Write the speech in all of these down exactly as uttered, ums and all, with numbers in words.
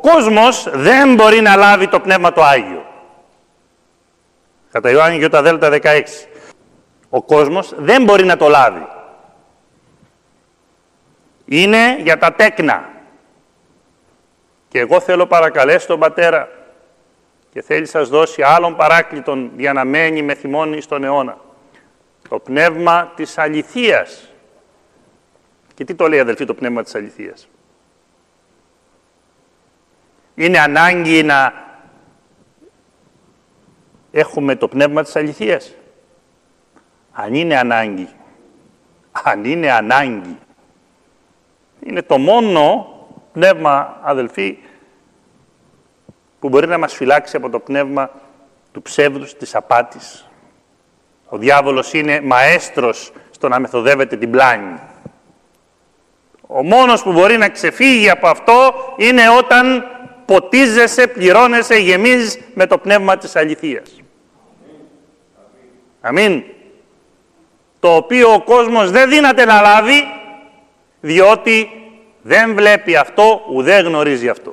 κόσμος δεν μπορεί να λάβει το Πνεύμα το Άγιο. Κατά Ιωάννη Ιώτα Δέλτα δεκαέξι. Ο κόσμος δεν μπορεί να το λάβει. Είναι για τα τέκνα. Και εγώ θέλω παρακαλέσω τον Πατέρα και θέλει σας δώσει άλλον παράκλητον για να μένει με θυμώνει στον αιώνα. Το πνεύμα της αληθείας. Και τι το λέει, αδελφοί, το πνεύμα της αληθείας? Είναι ανάγκη να έχουμε το πνεύμα της αληθείας? Αν είναι ανάγκη, αν είναι ανάγκη, είναι το μόνο πνεύμα, αδελφοί, που μπορεί να μας φυλάξει από το πνεύμα του ψεύδους, της απάτης. Ο διάβολος είναι μαέστρος στο να μεθοδεύεται την πλάνη. Ο μόνος που μπορεί να ξεφύγει από αυτό είναι όταν ποτίζεσαι, πληρώνεσαι, γεμίζεις με το πνεύμα της αληθείας. Αμήν. Το οποίο ο κόσμος δεν δύναται να λάβει, διότι δεν βλέπει αυτό, ουδέ γνωρίζει αυτό.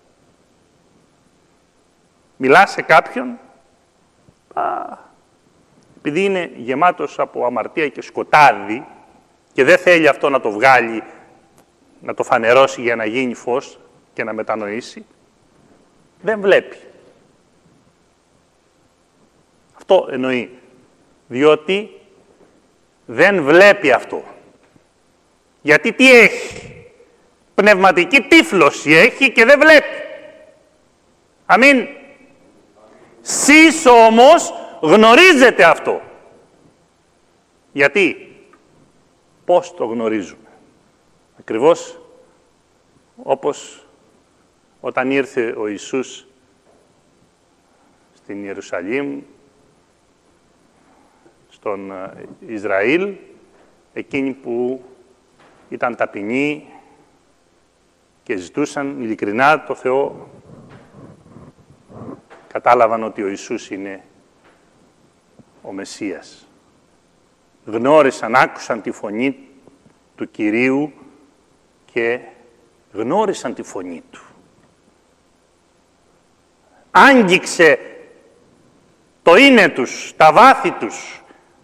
Μιλάς σε κάποιον, α, επειδή είναι γεμάτος από αμαρτία και σκοτάδι και δεν θέλει αυτό να το βγάλει, να το φανερώσει για να γίνει φως και να μετανοήσει, δεν βλέπει. Αυτό εννοεί. Διότι δεν βλέπει αυτό. Γιατί τι έχει? Πνευματική τύφλωση έχει και δεν βλέπει. Αμήν. Σεις όμως γνωρίζετε αυτό. Γιατί? Πώς το γνωρίζουμε? Ακριβώς όπως όταν ήρθε ο Ιησούς στην Ιερουσαλήμ, στον Ισραήλ, εκείνοι που ήταν ταπεινοί και ζητούσαν ειλικρινά το Θεό, κατάλαβαν ότι ο Ιησούς είναι ο Μεσσίας. Γνώρισαν, άκουσαν τη φωνή του Κυρίου και γνώρισαν τη φωνή Του. Άγγιξε το είναι τους, τα βάθη τους,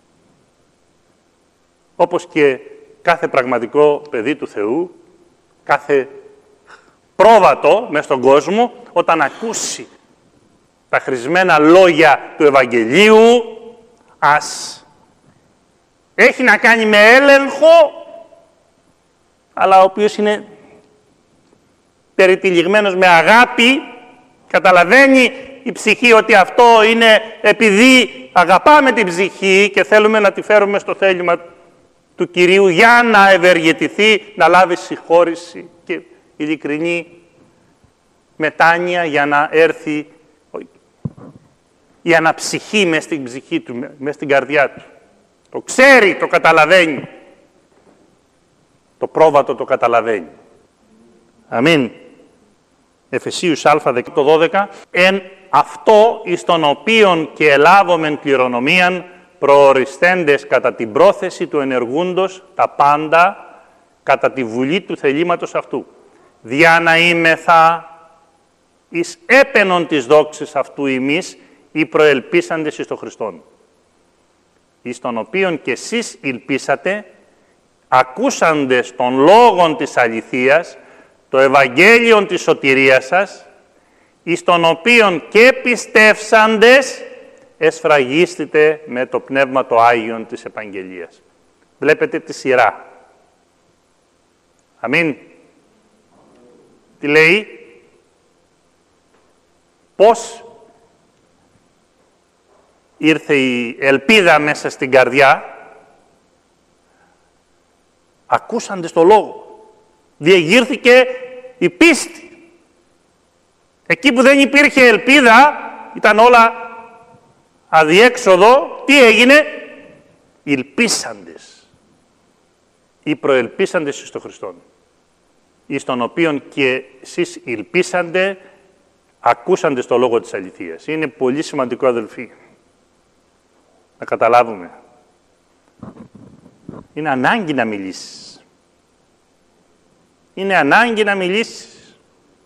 όπως και κάθε πραγματικό παιδί του Θεού, κάθε πρόβατο μες στον κόσμο, όταν ακούσει τα χρησμένα λόγια του Ευαγγελίου, ας έχει να κάνει με έλεγχο, αλλά ο οποίος είναι περιτυλιγμένος με αγάπη, καταλαβαίνει η ψυχή ότι αυτό είναι επειδή αγαπάμε την ψυχή και θέλουμε να τη φέρουμε στο θέλημα του Κυρίου για να ευεργετηθεί, να λάβει συγχώρηση και ειλικρινή μετάνοια για να έρθει η αναψυχή μες στην ψυχή του, μες στην καρδιά του. Το ξέρει, το καταλαβαίνει. Το πρόβατο το καταλαβαίνει. Αμήν. Εφεσίους Α δώδεκα. Εν αυτό εις τον οποίον και ελάβομεν κληρονομίαν προοριστέντες κατά την πρόθεση του ενεργούντος τα πάντα κατά τη βουλή του θελήματος αυτού. Δια να είμεθα εις έπαινον της δόξης αυτού ημείς ή προελπίσαντες εις τον Χριστόν. Εις τον οποίον και εσείς ελπίσατε, ακούσαντες των λόγων της αληθείας, το Ευαγγέλιον της σωτηρίας σας, εις τον οποίον και πιστεύσαντες, εσφραγίστητε με το Πνεύμα το Άγιον της Επαγγελίας. Βλέπετε τη σειρά. Αμήν. Τι λέει? Πώς ήρθε η ελπίδα μέσα στην καρδιά? Ακούσαντες το λόγο. Διεγείρθηκε η πίστη. Εκεί που δεν υπήρχε ελπίδα, ήταν όλα αδιέξοδο, τι έγινε? Ελπίσαντες ή προελπίσαντες εις τον Χριστόν, εις τον οποίον και εσείς ελπίσαντε, ακούσαντες το λόγο της αληθείας. Είναι πολύ σημαντικό, αδελφοί, να καταλάβουμε. Είναι ανάγκη να μιλήσεις. Είναι ανάγκη να μιλήσεις.